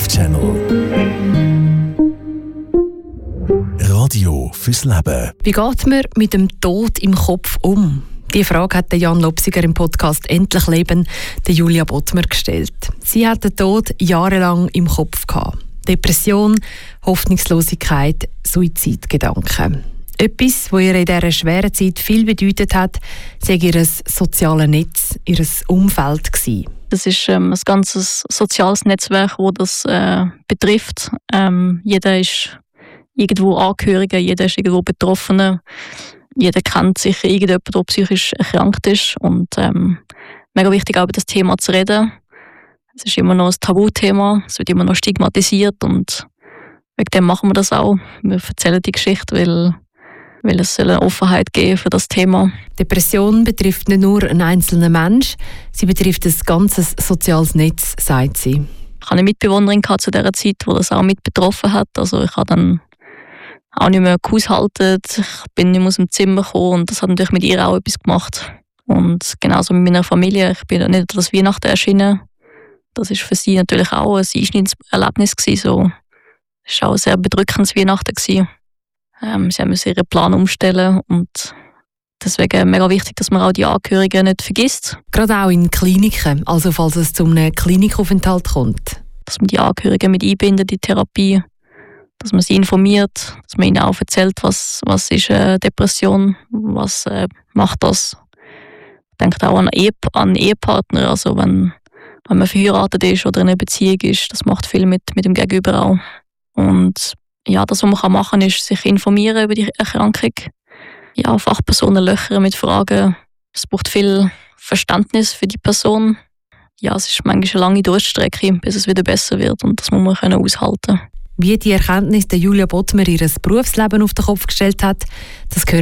Channel. Radio fürs Leben. Wie geht man mit dem Tod im Kopf um? Die Frage hat Jan Lopsiger im Podcast «Endlich Leben» der Julia Bottmer gestellt. Sie hat den Tod jahrelang im Kopf gehabt. Depression, Hoffnungslosigkeit, Suizidgedanken. Etwas, was ihr in dieser schweren Zeit viel bedeutet hat, sei ihr soziales Netz, ihr Umfeld gewesen. Das ist ein ganzes soziales Netzwerk, das das betrifft. Jeder ist irgendwo Angehöriger, jeder ist irgendwo Betroffener. Jeder kennt sicher irgendjemanden, der psychisch erkrankt ist. Und mega wichtig, auch über das Thema zu reden. Es ist immer noch ein Tabuthema, es wird immer noch stigmatisiert und wegen dem machen wir das auch. Wir erzählen die Geschichte, weil es eine Offenheit geben für das Thema. Depression betrifft nicht nur einen einzelnen Menschen, sie betrifft ein ganzes soziales Netz, sagt sie. Ich hatte eine Mitbewohnerin zu dieser Zeit, die das auch mit betroffen hat. Also ich habe dann auch nicht mehr gehaushaltet, ich bin nicht mehr aus dem Zimmer gekommen und das hat natürlich mit ihr auch etwas gemacht. Und genauso mit meiner Familie, ich bin nicht an das Weihnachten erschienen. Das war für sie natürlich auch ein Einschnittserlebnis gewesen. So. Es war auch ein sehr bedrückendes Weihnachten gewesen. Sie mussten ihren Plan umstellen und deswegen mega wichtig, dass man auch die Angehörigen nicht vergisst. Gerade auch in Kliniken, also falls es zu einem Klinikaufenthalt kommt. Dass man die Angehörigen mit einbindet in die Therapie, dass man sie informiert, dass man ihnen auch erzählt, was ist eine Depression, was macht das. Ich denke auch an Ehepartner, also wenn man verheiratet ist oder in einer Beziehung ist, das macht viel mit dem Gegenüber auch. Und ja, das, was man machen kann, ist sich informieren über die Erkrankung. Ja, Fachpersonen löchern mit Fragen. Es braucht viel Verständnis für die Person. Ja, es ist manchmal eine lange Durchstrecke, bis es wieder besser wird und das muss man aushalten können. Wie die Erkenntnis der Julia Bottmer ihr Berufsleben auf den Kopf gestellt hat, das gehört